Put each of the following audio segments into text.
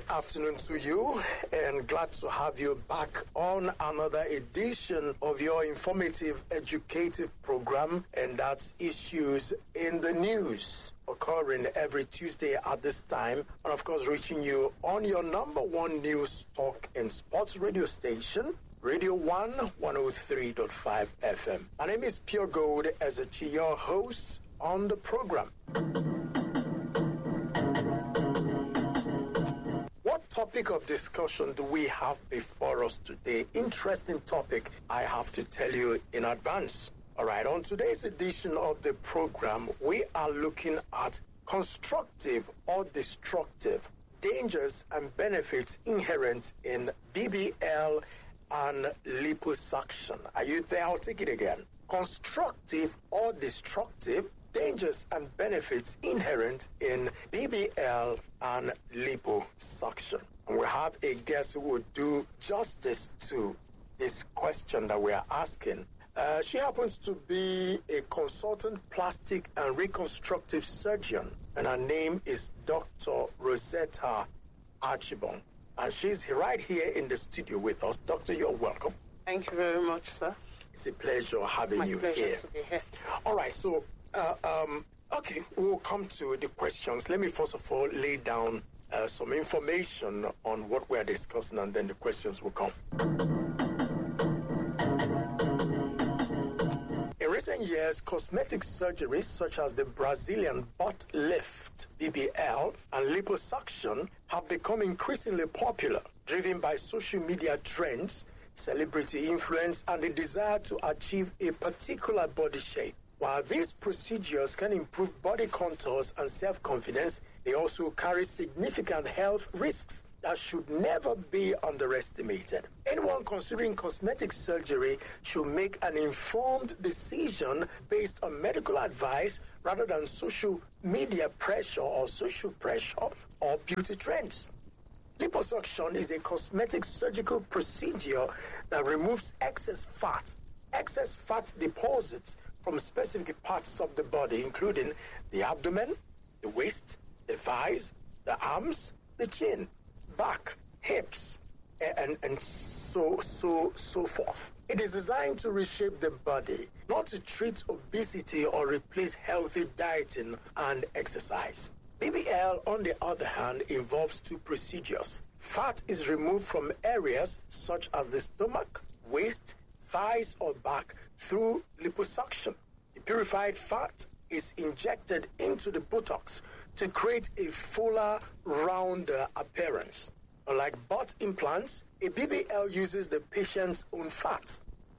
afternoon to you, and glad to have you back on another edition of your informative, educative program, and that's Issues in the News, occurring every Tuesday at this time, and of course reaching you on your number one news, talk, and sports radio station, Radio 1 103.5 FM. My name is Pure Gold Ezechi, your host on the program. What topic of discussion do we have before us today? Interesting topic, I have to tell you in advance. All right, on today's edition of the program, we are looking at constructive or destructive dangers and benefits inherent in BBL and liposuction. Are you there? I'll take it again. Constructive or destructive dangers and benefits inherent in BBL and liposuction. And we have a guest who will do justice to this question that we are asking. She happens to be a consultant plastic and reconstructive surgeon, and her name is Dr. Rosetta Archibong. And she's right here in the studio with us. Doctor, you're welcome. Thank you very much, sir. It's a pleasure having you here. It's my pleasure to be here. All right, so, okay, we'll come to the questions. Let me first of all lay down some information on what we're discussing, and then the questions will come. In recent years, cosmetic surgeries such as the Brazilian butt lift, BBL, and liposuction have become increasingly popular, driven by social media trends, celebrity influence, and the desire to achieve a particular body shape. While these procedures can improve body contours and self-confidence, they also carry significant health risks that should never be underestimated. Anyone considering cosmetic surgery should make an informed decision based on medical advice rather than social media pressure or social pressure or beauty trends. Liposuction is a cosmetic surgical procedure that removes excess fat deposits from specific parts of the body, including the abdomen, the waist, the thighs, the arms, the chin, back, hips, and so forth. It is designed to reshape the body, not to treat obesity or replace healthy dieting and exercise. BBL, on the other hand, involves two procedures. Fat is removed from areas such as the stomach, waist, thighs, or back through liposuction. The purified fat is injected into the buttocks to create a fuller, rounder appearance. Unlike butt implants, a BBL uses the patient's own fat.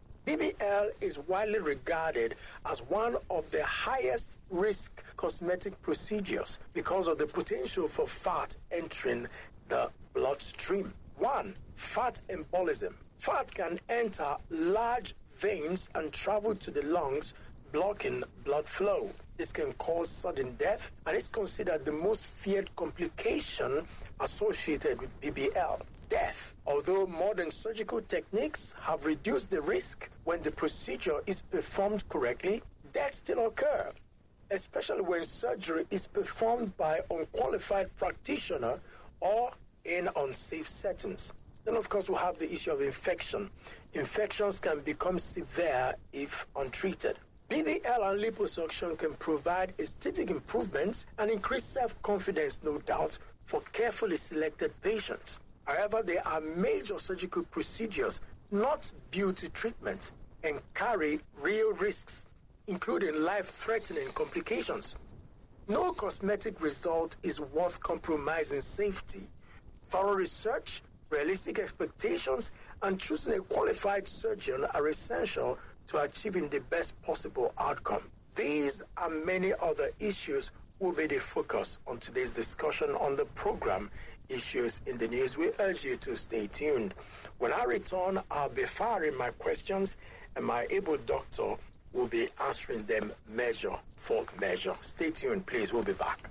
BBL is widely regarded as one of the highest risk cosmetic procedures because of the potential for fat entering the bloodstream. 1. Fat embolism. Fat can enter large veins and travel to the lungs, blocking blood flow. This can cause sudden death and is considered the most feared complication associated with BBL. Death. Although modern surgical techniques have reduced the risk when the procedure is performed correctly, death still occurs, especially when surgery is performed by unqualified practitioner or in unsafe settings. Then, of course, we have the issue of infection. Infections can become severe if untreated. BBL and liposuction can provide aesthetic improvements and increase self-confidence, no doubt, for carefully selected patients. However, there are major surgical procedures, not beauty treatments, and carry real risks, including life-threatening complications. No cosmetic result is worth compromising safety. Thorough research, realistic expectations, and choosing a qualified surgeon are essential to achieving the best possible outcome. These and many other issues will be the focus on today's discussion on the program Issues in the News. We urge you to stay tuned. When I return, I'll be firing my questions, and my able doctor will be answering them measure for measure. Stay tuned, please. We'll be back.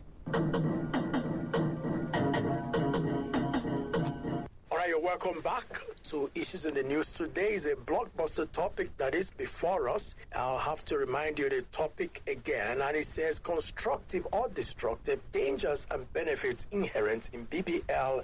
All right, you're welcome back to Issues in the News. Today is a blockbuster topic that is before us. I'll have to remind you the topic again, and it says constructive or destructive dangers and benefits inherent in BBL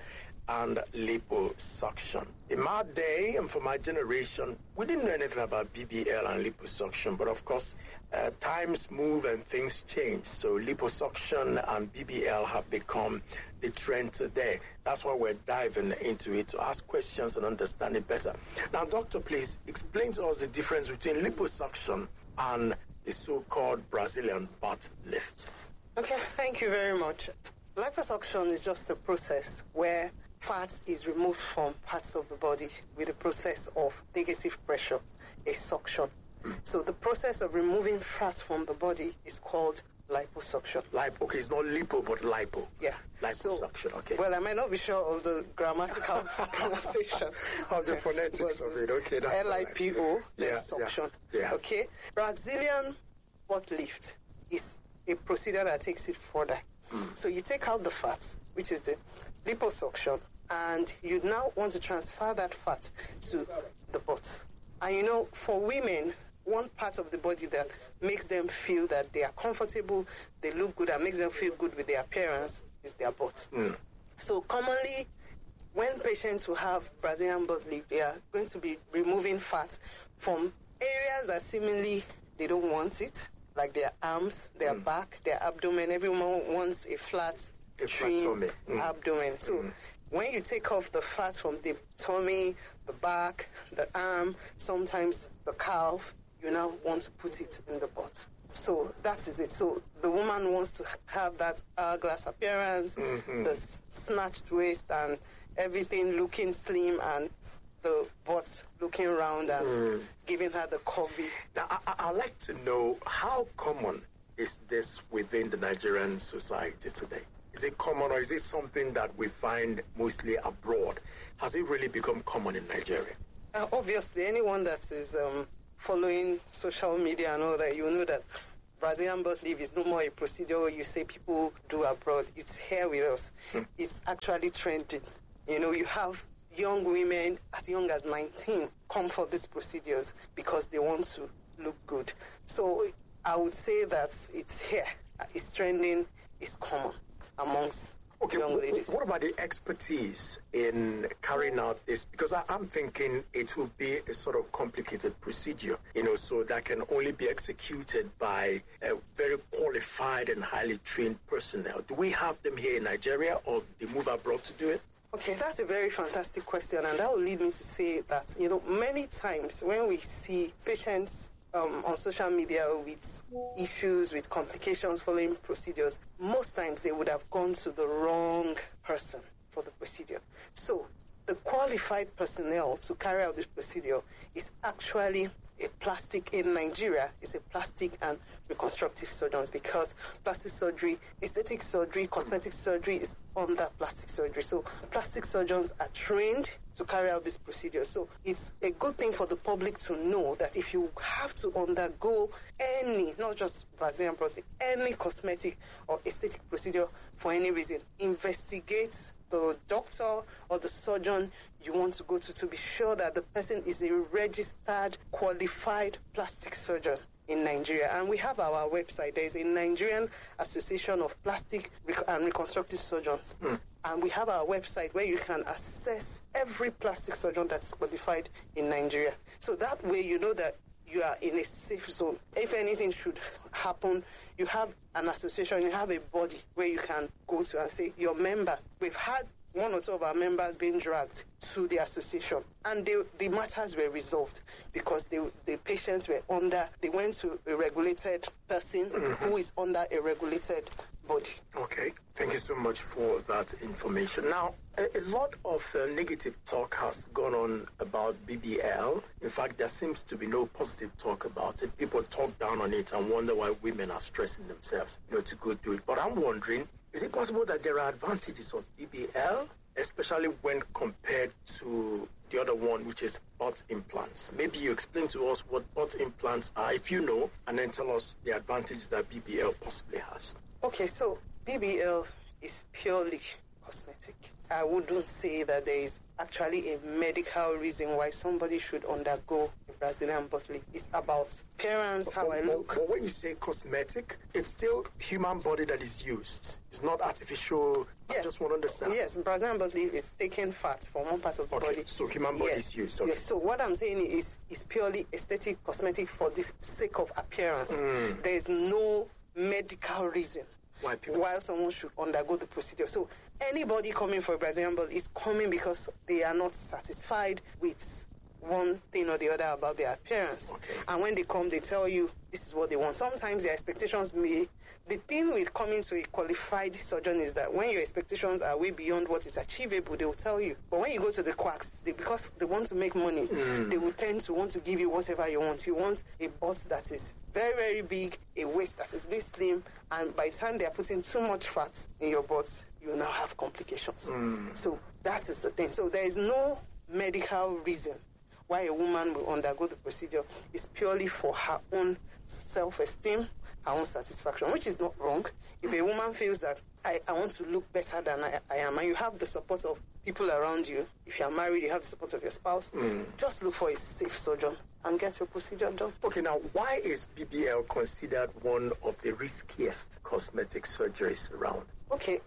and liposuction. In my day and for my generation, we didn't know anything about BBL and liposuction, but of course, times move and things change. So liposuction and BBL have become the trend today. That's why we're diving into it to ask questions and understand it better. Now, doctor, please explain to us the difference between liposuction and the so-called Brazilian butt lift. Okay, thank you very much. Liposuction is just a process where fat is removed from parts of the body with a process of negative pressure, a suction. So the process of removing fat from the body is called liposuction. Okay, it's not lipo, but lipo. Yeah. Liposuction, okay. Well, I might not be sure of the grammatical pronunciation. Of the phonetics of it, okay. That's LIPO, right. suction. Yeah. Okay. Brazilian butt lift is a procedure that takes it further. So you take out the fat, which is the liposuction, and you now want to transfer that fat to the butt. And for women, one part of the body that makes them feel that they are comfortable, they look good, and makes them feel good with their appearance is their butt. So commonly, when patients who have Brazilian butt lift, they are going to be removing fat from areas that seemingly they don't want it, like their arms, their back, their abdomen. Everyone wants a flat, trim abdomen. So when you take off the fat from the tummy, the back, the arm, sometimes the calf, you now want to put it in the butt. So that is it. So the woman wants to have that hourglass appearance, the snatched waist and everything looking slim, and the butt looking round and giving her the curvy. Now, I'd like to know, how common is this within the Nigerian society today? Is it common, or is it something that we find mostly abroad? Has it really become common in Nigeria? Obviously, anyone that is following social media and all that, you know that Brazilian butt lift is no more a procedure you say people do abroad. It's here with us. It's actually trending. You have young women as young as 19 come for these procedures because they want to look good. So I would say that it's here. It's trending. It's common amongst young ladies. What about the expertise in carrying out this? Because I'm thinking it will be a sort of complicated procedure, so that can only be executed by a very qualified and highly trained personnel. Do we have them here in Nigeria, or they move abroad to do it? Okay, that's a very fantastic question, and that will lead me to say that, many times when we see patients on social media with issues, with complications following procedures, most times they would have gone to the wrong person for the procedure. So the qualified personnel to carry out this procedure is actually a plastic in Nigeria. It's a plastic and reconstructive surgeons, because plastic surgery, aesthetic surgery, cosmetic surgery is under plastic surgery. So plastic surgeons are trained to carry out this procedure. So it's a good thing for the public to know that if you have to undergo any, not just Brazilian prostate, any cosmetic or aesthetic procedure for any reason, investigate the doctor or the surgeon you want to go to be sure that the person is a registered, qualified plastic surgeon in Nigeria. And we have our website. There is a Nigerian Association of Plastic and Reconstructive Surgeons. And we have our website where you can assess every plastic surgeon that's qualified in Nigeria. So that way you know that you are in a safe zone. If anything should happen, you have an association, you have a body where you can go to and say, your member, we've had one or two of our members being dragged to the association, and the matters were resolved because the patients were they went to a regulated person who is under a regulated body. Okay, thank you so much for that information. Now, a lot of negative talk has gone on about BBL. In fact, there seems to be no positive talk about it. People talk down on it and wonder why women are stressing themselves, to go do it. But I'm wondering, is it possible that there are advantages of BBL, especially when compared to the other one, which is butt implants? Maybe you explain to us what butt implants are, if you know, and then tell us the advantages that BBL possibly has. Okay, so BBL is purely cosmetic. I wouldn't say that there is actually a medical reason why somebody should undergo a Brazilian butt lift. It's about appearance, how I look. But when you say cosmetic, it's still human body that is used. It's not artificial. Yes. I just want to understand. Yes, Brazilian butt lift is taking fat from one part of the body. So human body is used. Okay. Yes. So what I'm saying is purely aesthetic cosmetic for the sake of appearance. There is no medical reason why someone should undergo the procedure. So anybody coming for a Brazilian butt is coming because they are not satisfied with one thing or the other about their appearance. Okay. And when they come, they tell you this is what they want. Sometimes their expectations may... The thing with coming to a qualified surgeon is that when your expectations are way beyond what is achievable, they will tell you. But when you go to the quacks, because they want to make money, they will tend to want to give you whatever you want. You want a butt that is very, very big, a waist that is this slim, and by the time they are putting too much fat in your butt, you will now have complications. So that is the thing. So there is no medical reason why a woman will undergo the procedure. It's purely for her own self-esteem, her own satisfaction, which is not wrong. If a woman feels that I want to look better than I am, and you have the support of people around you, if you are married, you have the support of your spouse, just look for a safe surgeon and get your procedure done. Okay, now, why is BBL considered one of the riskiest cosmetic surgeries around? Okay,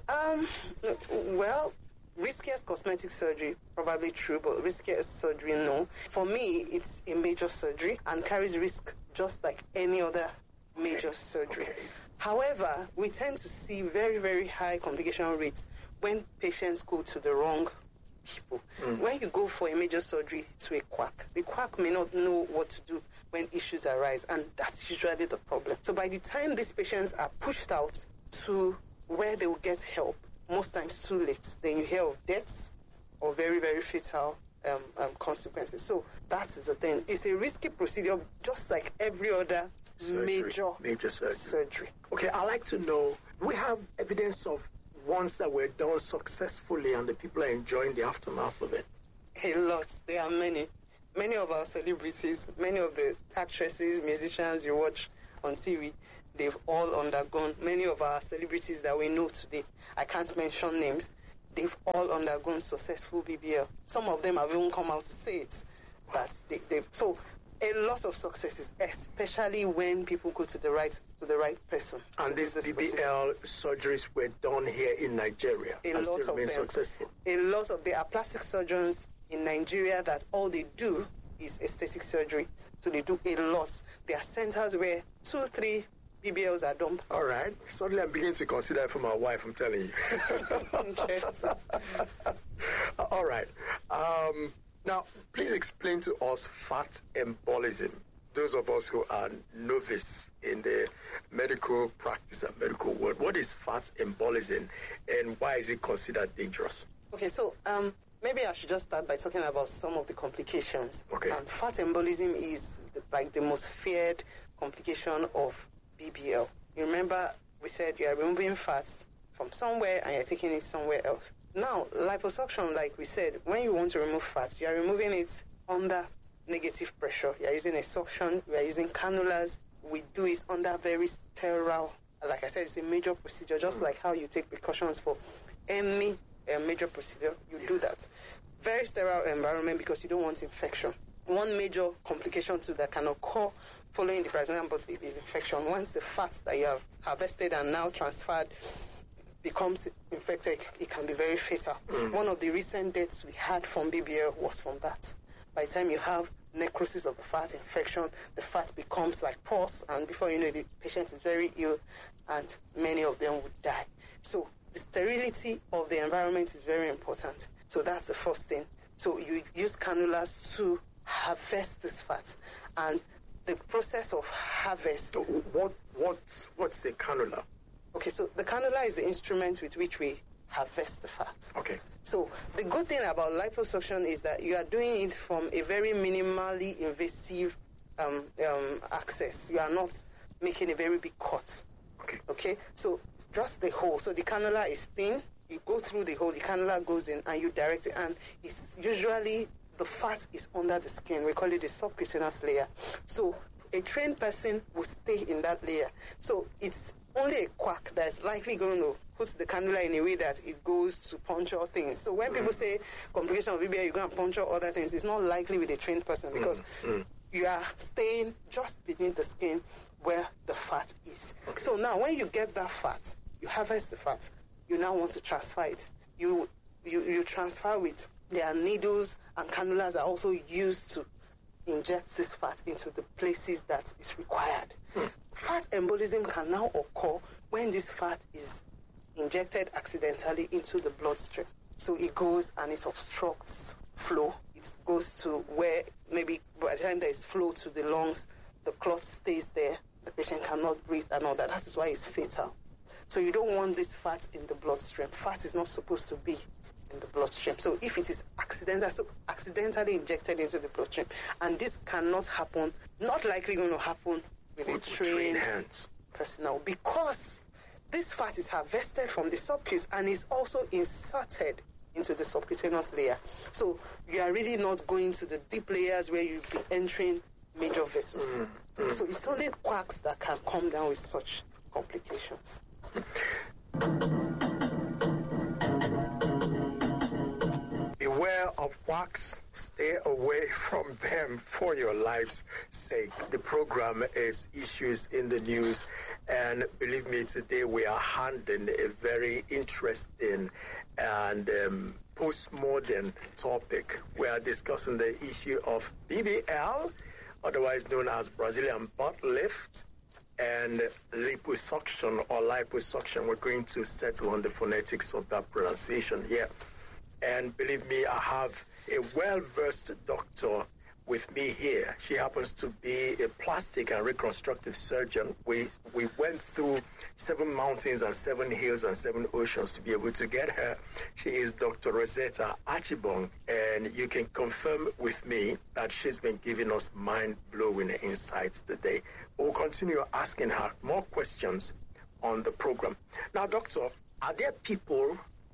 well, riskiest cosmetic surgery, probably true, but riskiest surgery, no. For me, it's a major surgery and carries risk just like any other major surgery. Okay. However, we tend to see very, very high complication rates when patients go to the wrong people. When you go for a major surgery to a quack, the quack may not know what to do when issues arise, and that's usually the problem. So by the time these patients are pushed out to where they will get help, most times too late, then you hear of deaths or very, very fatal consequences. So that is the thing. It's a risky procedure, just like every other major surgery. Okay, I'd like to know, we have evidence of ones that were done successfully and the people are enjoying the aftermath of it. A lot. There are many. Many of our celebrities, many of the actresses, musicians you watch on TV, they've all undergone. Many of our celebrities that we know today, I can't mention names, they've all undergone successful BBL. Some of them have even come out to say it. But so a lot of successes, especially when people go to the right person. And these BBL surgeries were done here in Nigeria. A lot of them. Successful. There are plastic surgeons in Nigeria that all they do is aesthetic surgery. So they do a lot. There are centers where 2-3 BBLs are done. All right. Suddenly I'm beginning to consider it for my wife, I'm telling you. Interesting. All right. Now, please explain to us fat embolism. Those of us who are novice in the medical practice and medical world, what is fat embolism and why is it considered dangerous? Okay, so maybe I should just start by talking about some of the complications. Okay. And fat embolism is the most feared complication of BBL. You remember we said you are removing fats from somewhere and you're taking it somewhere else. Now, liposuction, like we said, when you want to remove fats, you are removing it under negative pressure. You are using a suction, we are using cannulas. We do it under very sterile. Like I said, it's a major procedure, just like how you take precautions for any major procedure. You do that. Very sterile environment because you don't want infection. One major complication too that can occur following the Brazilian butt lift is infection. Once the fat that you have harvested and now transferred becomes infected, it can be very fatal. One of the recent deaths we had from BBL was from that. By the time you have necrosis of the fat, infection, the fat becomes like pus, and before you know it, the patient is very ill, and many of them would die. So the sterility of the environment is very important. So that's the first thing. So you use cannulas to harvest this fat, and the process of harvest. What's a cannula? Okay, so the cannula is the instrument with which we harvest the fat. Okay. So the good thing about liposuction is that you are doing it from a very minimally invasive access. You are not making a very big cut. Okay. Okay, so just the hole. So the cannula is thin. You go through the hole, the cannula goes in, and you direct it. And it's usually the fat is under the skin. We call it the subcutaneous layer. So a trained person will stay in that layer. So it's only a quack that's likely going to put the cannula in a way that it goes to puncture things. So when people say complication of BBL, you go and puncture other things, it's not likely with a trained person because you are staying just beneath the skin where the fat is. Okay. So now when you get that fat, you harvest the fat, you now want to transfer it. You transfer with, there are needles and cannulas are also used to inject this fat into the places that is required. Fat embolism can now occur when this fat is injected accidentally into the bloodstream. So it goes and it obstructs flow. It goes to where maybe by the time there is flow to the lungs, the clot stays there, the patient cannot breathe and all that. That is why it's fatal. So you don't want this fat in the bloodstream. Fat is not supposed to be in the bloodstream. So if it is accidentally injected into the bloodstream, and this cannot happen, not likely going to happen with a trained personnel, because this fat is harvested from the subcutaneous and is also inserted into the subcutaneous layer. So you are really not going to the deep layers where you'll be entering major vessels. So it's only quacks that can come down with such complications. Beware of quacks. Stay away from them for your life's sake. The program is Issues in the News, and believe me, today we are handling a very interesting and postmodern topic. We are discussing the issue of BBL, otherwise known as Brazilian butt lift, and liposuction or liposuction. We're going to settle on the phonetics of that pronunciation here. And believe me, I have a well-versed doctor with me here. She happens to be a plastic and reconstructive surgeon. We went through 7 mountains and 7 hills and 7 oceans to be able to get her. She is Dr. Rosetta Achibong, and you can confirm with me that she's been giving us mind-blowing insights today. We'll continue asking her more questions on the program. Now, doctor, are there people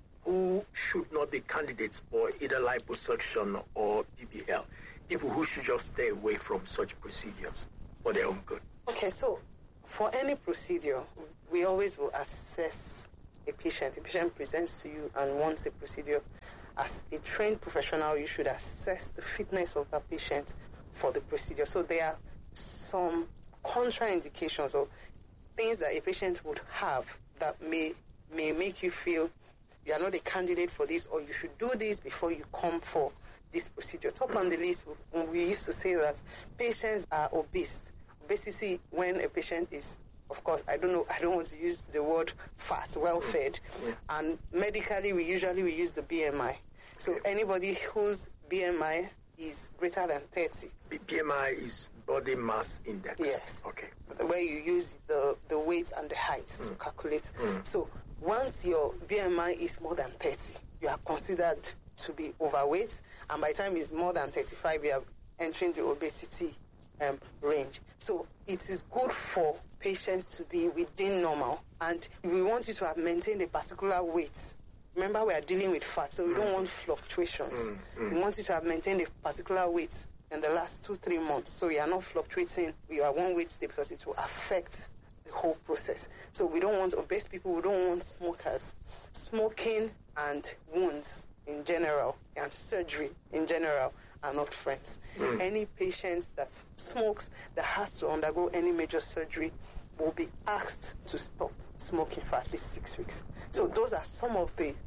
who should not be candidates for either liposuction or BBL? People who should just stay away from such procedures for their own good? Okay, so for any procedure, we always will assess a patient. A patient presents to you and wants a procedure. As a trained professional, you should assess the fitness of that patient for the procedure. So there are some contraindications or things that a patient would have that may make you feel you are not a candidate for this, or you should do this before you come for this procedure. Top on the list, we used to say that patients are obese. Obesity, when a patient is, of course, I don't want to use the word fat, well-fed, and medically we usually use the BMI. So anybody whose BMI is greater than 30. BMI is body mass index. Yes. Okay. Where you use the weight and the height to calculate. So once your BMI is more than 30, you are considered to be overweight, and by the time it's more than 35, you are entering the obesity range. So it is good for patients to be within normal, and we want you to have maintained a particular weight. Remember, we are dealing with fat, so we don't want fluctuations. We want you to have maintained a particular weight in the last 2-3 months, so you are not fluctuating. You are one weight today because it will affect the whole process. So we don't want obese people, we don't want smokers. Smoking and wounds in general and surgery in general are not friends. Any patient that smokes that has to undergo any major surgery will be asked to stop smoking for at least 6 weeks. So those are some of the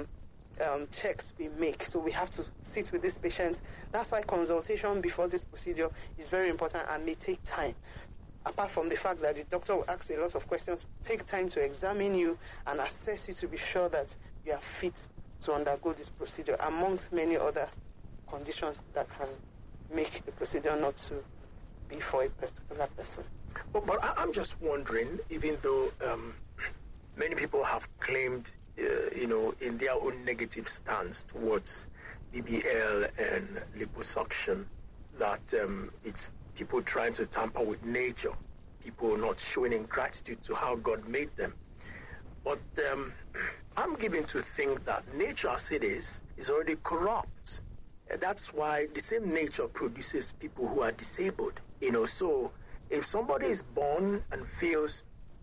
checks we make. So we have to sit with these patients. That's why consultation before this procedure is very important and may take time. Apart from the fact that the doctor will ask a lot of questions, take time to examine you and assess you to be sure that you are fit to undergo this procedure, amongst many other conditions that can make the procedure not to be for a particular person. But I'm just wondering, even though many people have claimed, in their own negative stance towards BBL and liposuction, that it's people trying to tamper with nature, people not showing ingratitude to how God made them. But I'm given to think that nature as it is already corrupt. And that's why the same nature produces people who are disabled. So if somebody is born and feels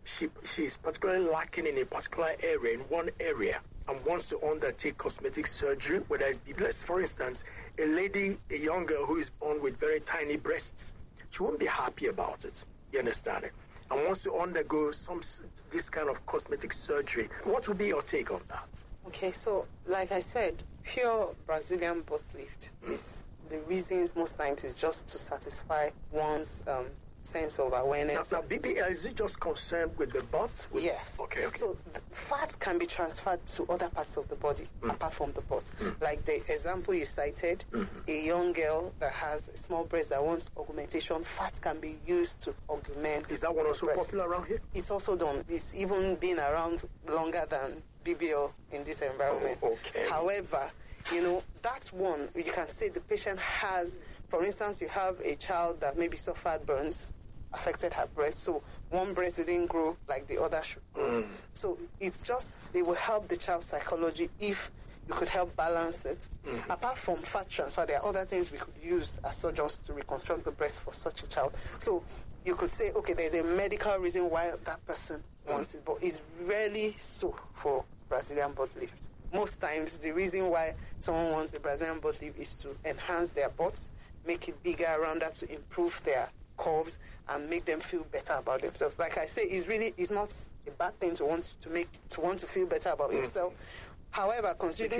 she's particularly lacking in a particular area, in one area, and wants to undertake cosmetic surgery, whether it's BBLs, for instance, a young girl who is born with very tiny breasts, she won't be happy about it. You understand it? And wants to undergo this kind of cosmetic surgery. What would be your take on that? Okay, so like I said, pure Brazilian butt lift is the reasons most times is just to satisfy one's sense of awareness. Now, BBL, is it just concerned with the butt? Yes. Okay. So fat can be transferred to other parts of the body apart from the butt. Like the example you cited, a young girl that has a small breast that wants augmentation, fat can be used to augment. Is that one also breast. popular around here? It's also done. It's even been around longer than BBL in this environment. Okay. However, that one, you can say the patient has, for instance, you have a child that maybe suffered burns, affected her breast, so one breast didn't grow like the other should grow. So it will help the child's psychology if you could help balance it. Apart from fat transfer, there are other things we could use as surgeons to reconstruct the breast for such a child. So you could say, okay, there's a medical reason why that person wants it, but it's rarely so for Brazilian butt lift. Most times, the reason why someone wants a Brazilian butt lift is to enhance their butts, make it bigger, rounder, to improve their curves and make them feel better about themselves. Like I say, it's not a bad thing to want to feel better about yourself. However, considering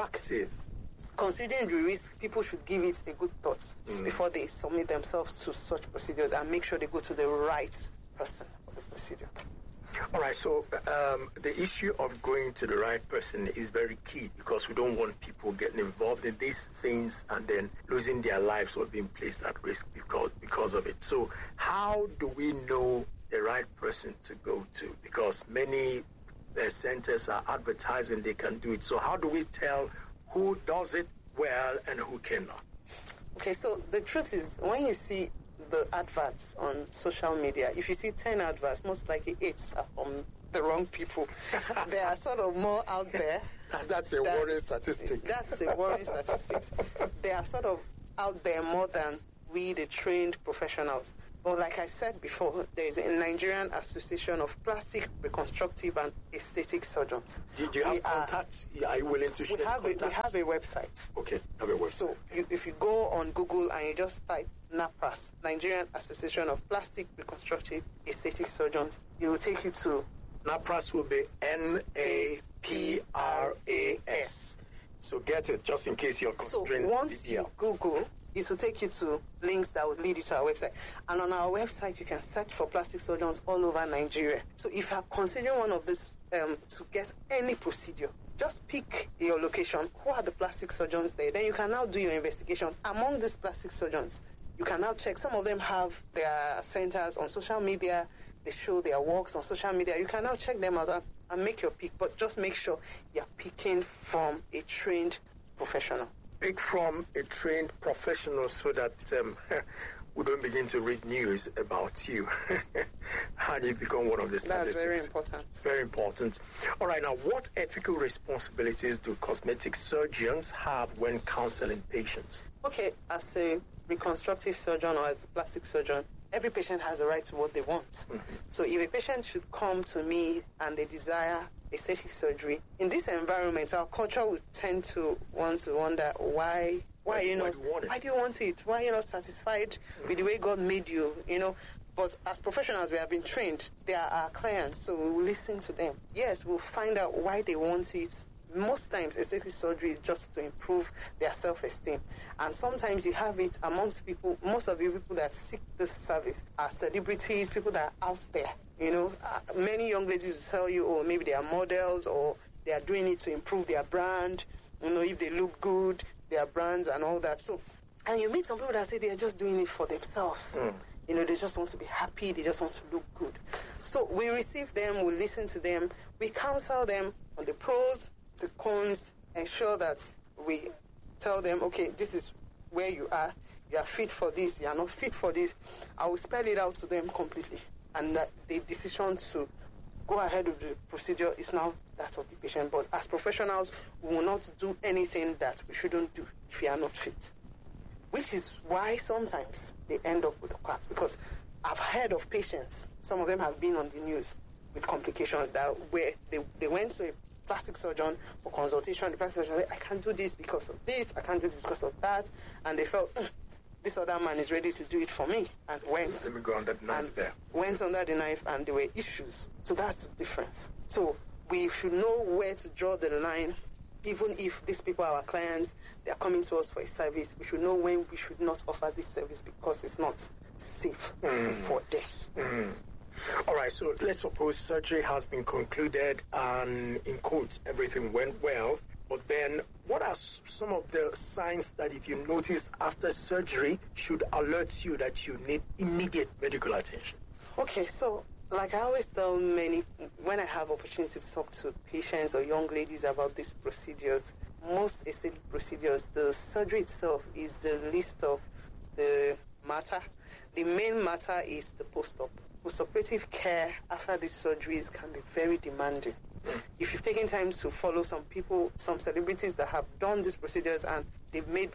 the risk, people should give it a good thought before they submit themselves to such procedures and make sure they go to the right person for the procedure. All right, so the issue of going to the right person is very key because we don't want people getting involved in these things and then losing their lives or being placed at risk because of it. So how do we know the right person to go to? Because many centers are advertising they can do it. So how do we tell who does it well and who cannot? Okay, so the truth is, when you see the adverts on social media, if you see 10 adverts, most likely 8 are from the wrong people. They are sort of more out there. That's a worrying statistic. That's a worrying statistic. They are sort of out there more than we, the trained professionals. But like I said before, there is a Nigerian Association of Plastic, Reconstructive and Aesthetic Surgeons. Do you have contacts? Are you willing to share contacts? We have a website. Okay, have a website. So if you go on Google and you just type NAPRAS, Nigerian Association of Plastic, Reconstructive, Aesthetic Surgeons, it will take you to... NAPRAS will be NAPRAS. So get it, just in case you're considering... So once you Google, it will take you to links that will lead you to our website. And on our website, you can search for plastic surgeons all over Nigeria. So if you're considering one of these to get any procedure, just pick your location. Who are the plastic surgeons there? Then you can now do your investigations. Among these plastic surgeons, you can now check. Some of them have their centers on social media. They show their works on social media. You can now check them out and make your pick. But just make sure you're picking from a trained professional. Pick from a trained professional so that we don't begin to read news about you and you become one of the statistics. That's very important. Very important. All right, now what ethical responsibilities do cosmetic surgeons have when counseling patients? Okay, as a reconstructive surgeon or as a plastic surgeon, every patient has a right to what they want. So if a patient should come to me and they desire aesthetic surgery, in this environment, our culture would tend to want to wonder why do you want it? Why are you not satisfied with the way God made you? But as professionals, we have been trained. They are our clients, so we will listen to them. Yes, we'll find out why they want it. Most times, aesthetic surgery is just to improve their self-esteem. And sometimes you have it amongst people. Most of the people that seek this service are celebrities, people that are out there. Many young ladies will tell you, oh, maybe they are models or they are doing it to improve their brand. If they look good, their brands and all that. So, and you meet some people that say they are just doing it for themselves. They just want to be happy. They just want to look good. So we receive them, we listen to them, we counsel them on the pros, the cons, ensure that we tell them, okay, this is where you are fit for this, you are not fit for this. I will spell it out to them completely. And that the decision to go ahead with the procedure is now that of the patient. But as professionals, we will not do anything that we shouldn't do if we are not fit. Which is why sometimes they end up with a class. Because I've heard of patients, some of them have been on the news, with complications that where they went to a plastic surgeon for consultation. The plastic surgeon said, I can't do this because of this, I can't do this because of that. And they felt, this other man is ready to do it for me, and went. Let me go under the knife there. Went under the knife, and there were issues. So that's the difference. So we should know where to draw the line. Even if these people are our clients, they are coming to us for a service, we should know when we should not offer this service because it's not safe for them. All right, so let's suppose surgery has been concluded and, in quotes, everything went well. But then what are some of the signs that if you notice after surgery should alert you that you need immediate medical attention? Okay, so like I always tell when I have opportunity to talk to patients or young ladies about these procedures, most aesthetic procedures, the surgery itself is the least of the matter. The main matter is the post-op. Post-operative care after these surgeries can be very demanding. If you've taken time to follow some people, some celebrities that have done these procedures and they've made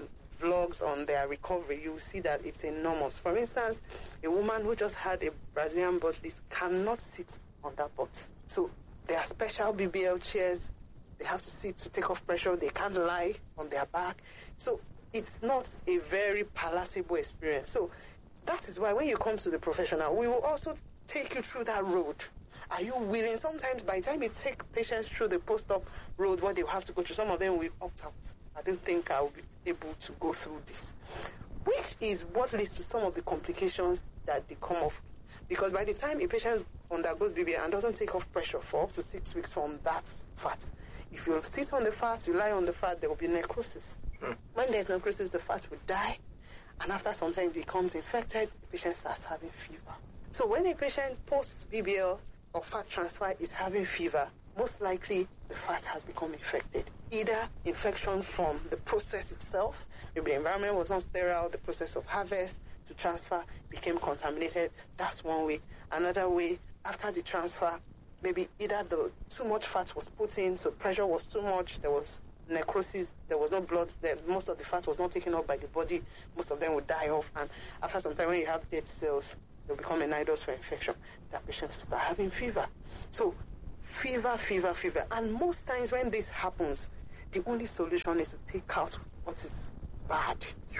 vlogs on their recovery, you will see that it's enormous. For instance, a woman who just had a Brazilian butt lift cannot sit on that butt. So there are special BBL chairs. They have to sit to take off pressure. They can't lie on their back. So it's not a very palatable experience. So that is why when you come to the professional, we will also take you through that road. Are you willing? Sometimes by the time you take patients through the post-op road, what they will have to go through, some of them will opt out. I don't think I will be able to go through this. Which is what leads to some of the complications that they come off. Because by the time a patient undergoes BBL and doesn't take off pressure for up to 6 weeks from that fat, if you sit on the fat, you lie on the fat, there will be necrosis. When there's necrosis, the fat will die. And after some time, it becomes infected, the patient starts having fever. So when a patient post-BBL or fat transfer is having fever, most likely the fat has become infected. Either infection from the process itself, maybe the environment was not sterile, the process of harvest to transfer became contaminated. That's one way. Another way, after the transfer, maybe either the too much fat was put in, so pressure was too much, there was necrosis, there was no blood, most of the fat was not taken up by the body, most of them would die off, and after some time when you have dead cells, they'll become a nidus for infection. That patient will start having fever. So fever. And most times when this happens, the only solution is to take out what is bad,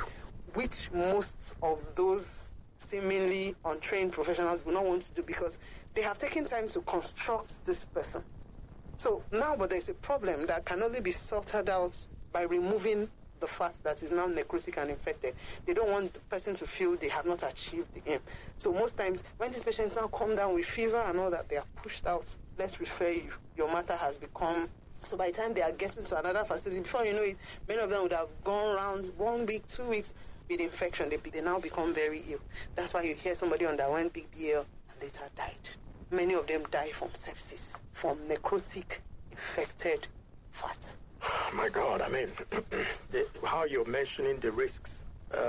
which most of those seemingly untrained professionals will not want to do because they have taken time to construct this person. So now, but there's a problem that can only be sorted out by removing the fat that is now necrotic and infected. They don't want the person to feel they have not achieved the aim. So most times, when these patients now come down with fever and all that, they are pushed out. Let's refer you. Your matter has become... So by the time they are getting to another facility, before you know it, many of them would have gone around 1 week, 2 weeks with infection. They now become very ill. That's why you hear somebody underwent BBL and later died. Many of them die from sepsis, from necrotic, infected fat. Oh my God, I mean, how you're mentioning the risks.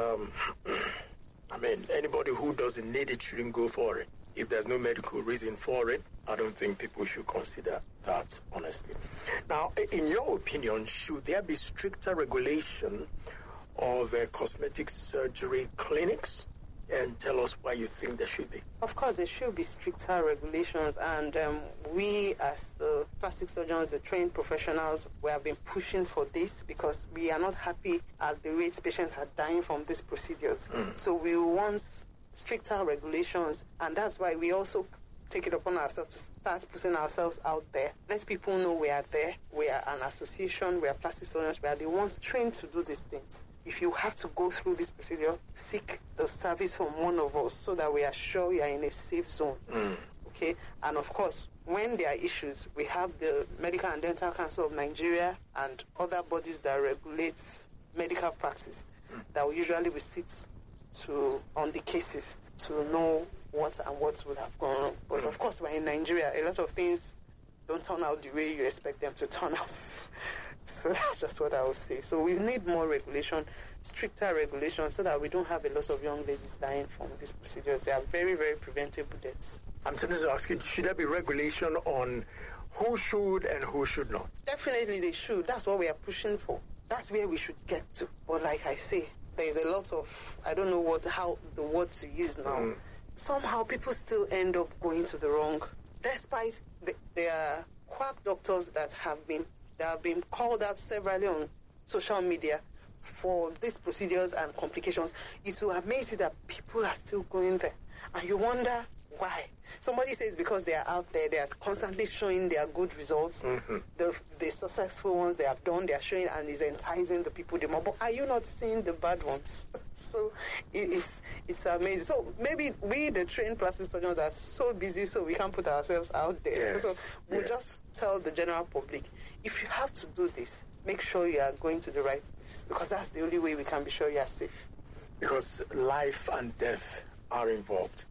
I mean, anybody who doesn't need it shouldn't go for it. If there's no medical reason for it, I don't think people should consider that, honestly. Now, in your opinion, should there be stricter regulation of cosmetic surgery clinics? And tell us why you think there should be. Of course, there should be stricter regulations, and we as the plastic surgeons, the trained professionals, we have been pushing for this because we are not happy at the rates patients are dying from these procedures. So we want stricter regulations, and that's why we also take it upon ourselves to start putting ourselves out there. Let people know we are there. We are an association. We are plastic surgeons. We are the ones trained to do these things. If you have to go through this procedure, seek the service from one of us so that we are sure you are in a safe zone. Okay? And of course, when there are issues, we have the Medical and Dental Council of Nigeria and other bodies that regulate medical practice that will usually sit on the cases to know what and what would have gone wrong. But of course, we're in Nigeria. A lot of things don't turn out the way you expect them to turn out. So that's just what I would say. So we need more regulation, stricter regulation, so that we don't have a lot of young ladies dying from these procedures. They are very, very preventable deaths. I'm tempted to ask you, should there be regulation on who should and who should not? Definitely they should. That's what we are pushing for. That's where we should get to. But like I say, there is a lot of, I don't know how the word to use now. Somehow people still end up going to the wrong despite there are quack doctors that have been called out severally on social media for these procedures and complications, it will amaze you that people are still going there. And you wonder why. Somebody says because they are out there, they are constantly showing their good results. Mm-hmm. The successful ones they have done, they are showing and is enticing the people the more. But are you not seeing the bad ones? So it's amazing. So maybe we, the trained plastic surgeons, are so busy, so we can't put ourselves out there. Yes. So we'll just tell the general public, if you have to do this, make sure you are going to the right place, because that's the only way we can be sure you are safe. Because life and death are involved.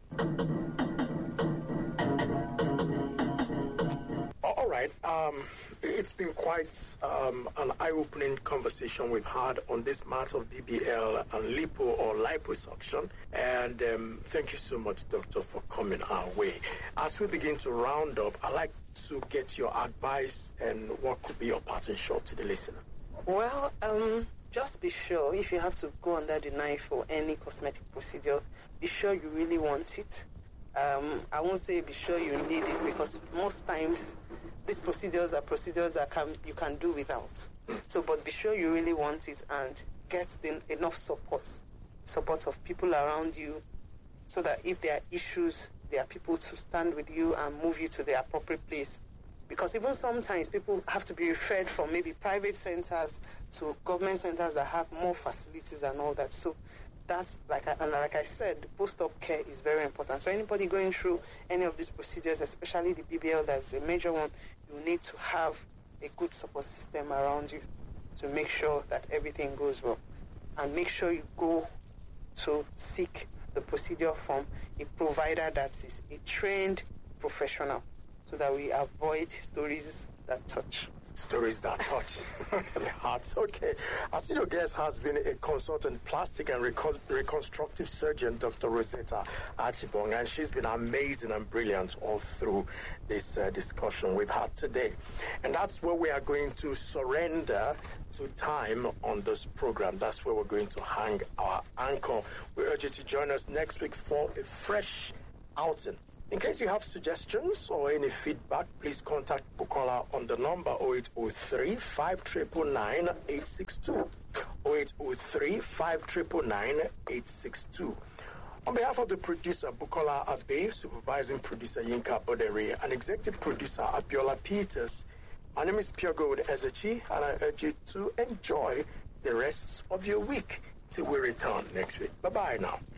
All right. It's been quite an eye-opening conversation we've had on this matter of BBL and lipo or liposuction. And thank you so much, Doctor, for coming our way. As we begin to round up, I'd like to get your advice and what could be your parting shot to the listener. Well, just be sure, if you have to go under the knife for any cosmetic procedure, be sure you really want it. I won't say be sure you need it, because most times these procedures are procedures that you can do without. So, but be sure you really want it and get enough support of people around you, so that if there are issues, there are people to stand with you and move you to the appropriate place. Because even sometimes people have to be referred from maybe private centers to government centers that have more facilities and all that. So that's, like I said, post-op care is very important. So anybody going through any of these procedures, especially the BBL, that's a major one, you need to have a good support system around you to make sure that everything goes well. And make sure you go to seek the procedure from a provider that is a trained professional, so that we avoid stories that touch. Stories that touch the heart. Okay. Our senior guest has been a consultant plastic and reconstructive surgeon, Dr. Rosetta Achibong, and she's been amazing and brilliant all through this discussion we've had today. And that's where we are going to surrender to time on this program. That's where we're going to hang our anchor. We urge you to join us next week for a fresh outing. In case you have suggestions or any feedback, please contact Bukola on the number 0803-599-862. 0803-599-862. On behalf of the producer, Bukola Abe, supervising producer Yinka Bodere, and executive producer Abiola Peters, my name is Pure Gold Ezechi, and I urge you to enjoy the rest of your week till we return next week. Bye-bye now.